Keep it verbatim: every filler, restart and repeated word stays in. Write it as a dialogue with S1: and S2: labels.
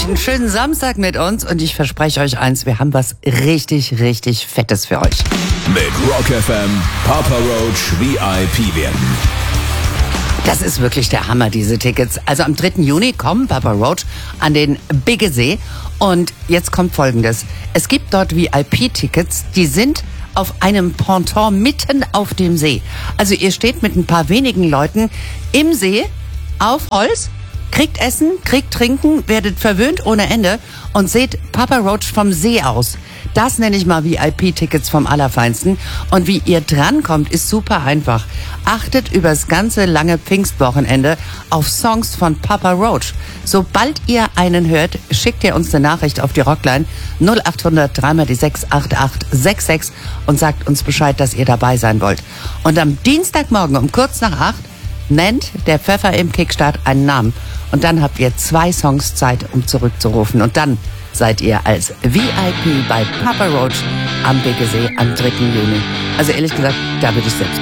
S1: einen schönen Samstag mit uns und ich verspreche euch eins, wir haben was richtig, richtig Fettes für euch.
S2: Mit Rock F M Papa Roach V I P werden.
S1: Das ist wirklich der Hammer, diese Tickets. Also am dritten Juni kommen Papa Roach an den Biggesee und jetzt kommt Folgendes. Es gibt dort V I P-Tickets, die sind auf einem Ponton mitten auf dem See. Also ihr steht mit ein paar wenigen Leuten im See auf Holz, kriegt Essen, kriegt Trinken, werdet verwöhnt ohne Ende und seht Papa Roach vom See aus. Das nenne ich mal V I P-Tickets vom Allerfeinsten. Und wie ihr drankommt, ist super einfach. Achtet übers ganze lange Pfingstwochenende auf Songs von Papa Roach. Sobald ihr einen hört, schickt ihr uns eine Nachricht auf die Rockline null acht hundert drei mal die sechs acht acht sechs sechs und sagt uns Bescheid, dass ihr dabei sein wollt. Und am Dienstagmorgen um kurz nach acht nennt der Pfeffer im Kickstart einen Namen. Und dann habt ihr zwei Songs Zeit, um zurückzurufen. Und dann seid ihr als V I P bei Papa Roach am Biggesee am dritten Juni. Also ehrlich gesagt, da würde ich selbst